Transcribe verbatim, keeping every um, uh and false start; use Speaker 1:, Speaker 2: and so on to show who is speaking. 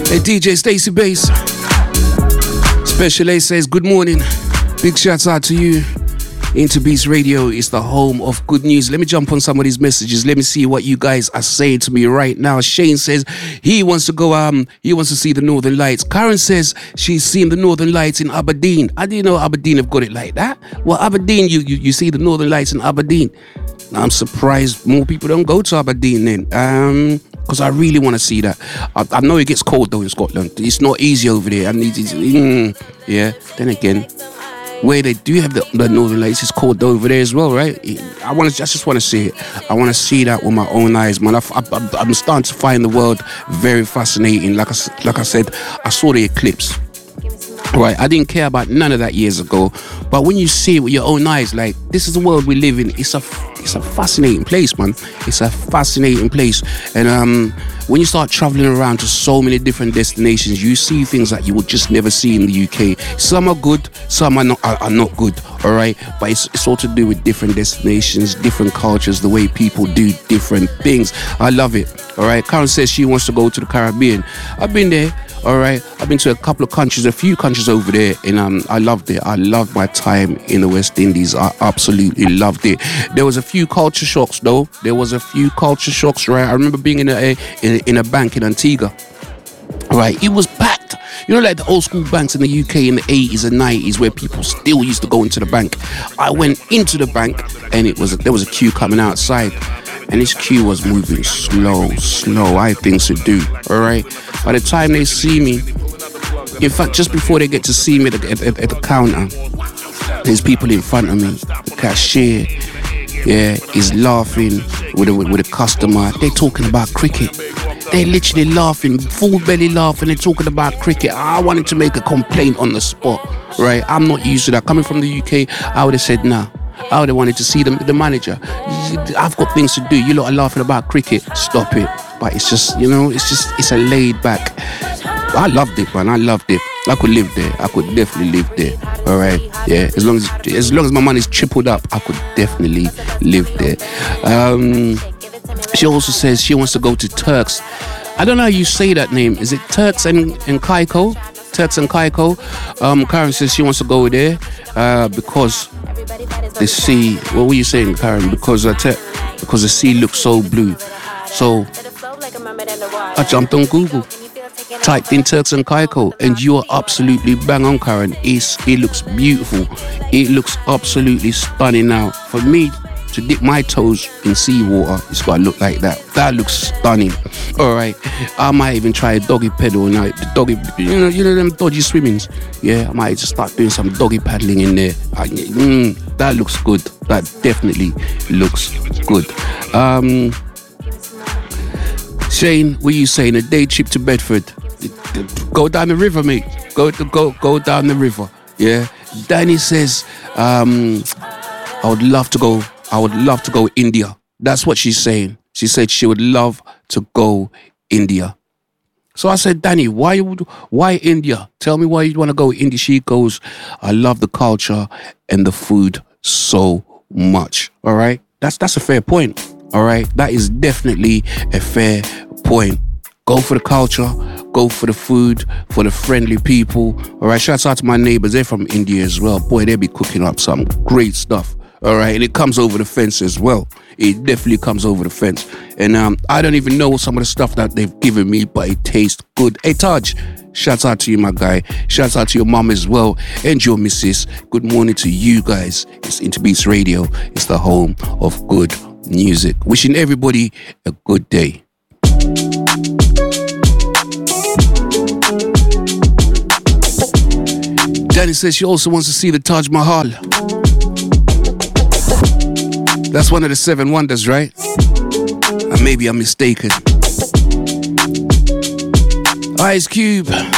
Speaker 1: Hey, D J Stacey Bass. Special A says, good morning. Big shouts out to you. Interbeats Radio is the home of good news. Let me jump on some of these messages. Let me see what you guys are saying to me right now. Shane says he wants to go, um, he wants to see the Northern Lights. Karen says she's seen the Northern Lights in Aberdeen. I didn't know Aberdeen have got it like that. Well, Aberdeen, you you, you see the Northern Lights in Aberdeen. I'm surprised more people don't go to Aberdeen then. Um, because I really want to see that. I, I know it gets cold though in Scotland. It's not easy over there. I need to, mm, yeah. Then again, where they do have the, the Northern Lights, it's cold over there as well, right? I want to, I just want to see it. I want to see that with my own eyes, man. I, I, I'm starting to find the world very fascinating. Like I, like I said, I saw the eclipse. Right, I didn't care about none of that years ago, but when you see it with your own eyes, like, this is the world we live in. It's a, it's a fascinating place, man. It's a fascinating place, and um, when you start traveling around to so many different destinations, you see things that you would just never see in the U K. Some are good, some are not are, are not good. All right, but it's it's all to do with different destinations, different cultures, the way people do different things. I love it. All right, Karen says she wants to go to the Caribbean. I've been there. All right, I've been to a couple of countries, a few countries over there, and um, I loved it. I loved my time in the West Indies. I absolutely loved it. There was a few culture shocks, though. There was a few culture shocks, right? I remember being in a in, in a bank in Antigua. Right, it was packed. You know, like the old school banks in the U K in the eighties and nineties, where people still used to go into the bank. I went into the bank, and it was there was a queue coming outside. And this queue was moving slow, slow. I had things to do, all right? By the time they see me, in fact, just before they get to see me at the, at, at the counter, there's people in front of me. The cashier, yeah, is laughing with a, with a customer. They're talking about cricket. They're literally laughing, full belly laughing. They're talking about cricket. I wanted to make a complaint on the spot, right? I'm not used to that. Coming from the U K, I would have said, nah. I would have wanted to see the, the manager. I've got things to do. You lot are laughing about cricket. Stop it. But it's just, you know, it's just, it's a laid back. I loved it, man. I loved it. I could live there. I could definitely live there. All right. Yeah. As long as, as long as my money's tripled up, I could definitely live there. Um, she also says she wants to go to Turks. I don't know how you say that name. Is it Turks and, and Caicos? Turks and Caicos. Um, Karen says she wants to go there uh, because the sea. What were you saying, Karen? Because I te- because the sea looks so blue. So I jumped on Google, typed in Turks and Caicos, and you are absolutely bang on, Karen. It's, it looks beautiful. It looks absolutely stunning. Now, for me to dip my toes in seawater, it's got to look like that. That looks stunning. All right, I might even try a doggy paddle now. The doggy, you know, you know them dodgy swimmings. Yeah, I might just start doing some doggy paddling in there. I, mm, that looks good. That definitely looks good. Um, Shane, what are you saying? A day trip to Bedford. Go down the river, mate. Go to go go down the river. Yeah. Danny says, um, I would love to go. I would love to go India. That's what she's saying. She said she would love to go India. So I said, Danny, why would why India? Tell me why you'd want to go India. She goes, I love the culture and the food so much. All right, that's that's a fair point. All right, that is definitely a fair point. Go for the culture, go for the food, for the friendly people. All right, shouts out to my neighbors. They're from India as well. Boy, they be cooking up some great stuff. All right, and it comes over the fence as well. It definitely comes over the fence. And um, I don't even know some of the stuff that they've given me, but it tastes good. Hey, Taj, shouts out to you, my guy. Shouts out to your mom as well and your missus. Good morning to you guys. It's Interbeats Radio. It's the home of good music. Wishing everybody a good day. Danny says she also wants to see the Taj Mahal. That's one of the seven wonders, right? And maybe I'm mistaken. Ice Cube.